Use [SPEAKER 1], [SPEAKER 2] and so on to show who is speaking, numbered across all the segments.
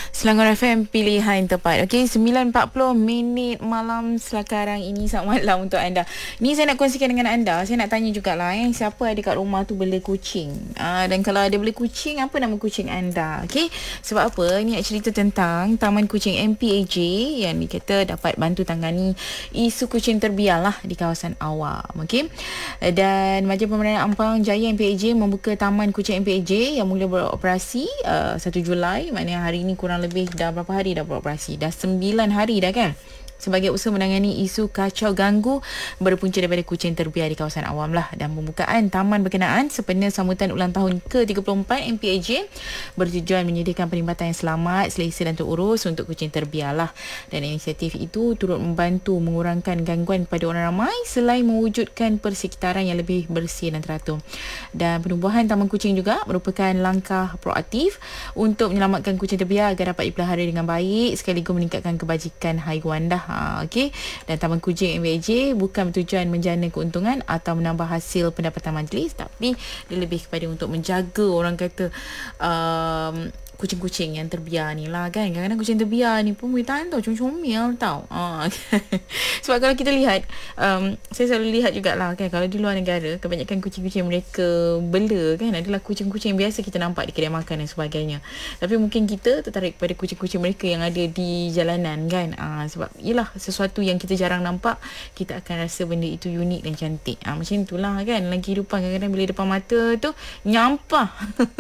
[SPEAKER 1] Selangor FM pilihan tepat. Okey, 9.40 minit malam sekarang ini. Selamat malam untuk anda. Ni saya nak kongsikan dengan anda. Saya nak tanya jugalah siapa ada kat rumah tu bela kucing. Dan kalau ada bela kucing, apa nama kucing anda? Okey, sebab apa? Ni nak cerita tentang Taman Kucing MPAJ yang dikata dapat bantu tangani isu kucing terbiar lah di kawasan awam. Okey. Dan Majlis Pemberdayaan Ampang Jaya MPAJ membuka Taman Kucing MPAJ yang mula beroperasi 1 Julai. Maknanya hari ini kurang lebih dah berapa hari dah beroperasi? Dah 9 hari dah kan? Sebagai usaha menangani isu kacau ganggu berpunca daripada kucing terbiar di kawasan awam lah. Dan pembukaan taman berkenaan sempena sambutan ulang tahun ke-34 MPAJ bertujuan menyediakan perkhidmatan yang selamat, selesa dan terurus untuk kucing terbiar lah. Dan inisiatif itu turut membantu mengurangkan gangguan kepada orang ramai selain mewujudkan persekitaran yang lebih bersih dan teratur. Dan penubuhan taman kucing juga merupakan langkah proaktif untuk menyelamatkan kucing terbiar agar dapat dipelihara dengan baik sekaligus meningkatkan kebajikan haiwan dah. Okey. Dan Taman Kucing MPAJ bukan bertujuan menjana keuntungan atau menambah hasil pendapatan majlis, tapi dia lebih kepada untuk menjaga orang kata kucing-kucing yang terbiar ni lah kan. Kadang-kadang kucing terbiar ni pun boleh tahan tau, comel-comel tau. Sebab kalau kita lihat, saya selalu lihat jugalah kan, kalau di luar negara, kebanyakan kucing-kucing mereka bela kan adalah kucing-kucing biasa kita nampak di kedai makan dan sebagainya. Tapi mungkin kita tertarik pada kucing-kucing mereka yang ada di jalanan kan. Sebab yelah sesuatu yang kita jarang nampak, kita akan rasa benda itu unik dan cantik. Macam itulah kan, dalam kehidupan kadang-kadang bila depan mata tu nyampah.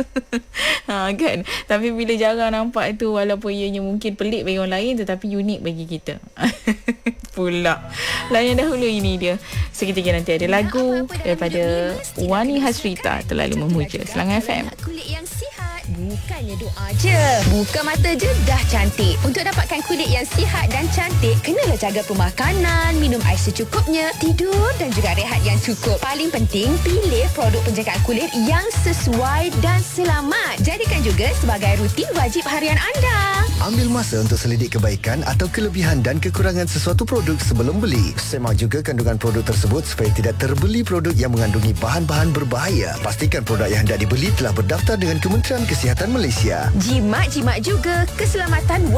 [SPEAKER 1] Kan. Tapi bila jarang nampak tu, walaupun ianya mungkin pelik bagi orang lain tetapi unik bagi kita. Pula. Layan dahulu ini dia. Seketika nanti ada lagu daripada Wani Hasrita, Terlalu Memuja. Selangor FM.
[SPEAKER 2] Kulit yang sihat bukannya doa je. Buka mata je dah cantik. Untuk dapatkan kulit yang sihat dan cantik, kenalah jaga pemakanan, minum air secukupnya, tidur dan juga rehat yang cukup. Paling penting, pilih produk penjagaan kulit yang sesuai dan selamat. Jadikan juga sebagai rutin wajib harian anda.
[SPEAKER 3] Ambil masa untuk selidik kebaikan atau kelebihan dan kekurangan sesuatu produk sebelum beli. Semak juga kandungan produk tersebut supaya tidak terbeli produk yang mengandungi bahan-bahan berbahaya. Pastikan produk yang hendak dibeli telah berdaftar dengan Kementerian Kesihatan Malaysia.
[SPEAKER 2] Jimat juga keselamatan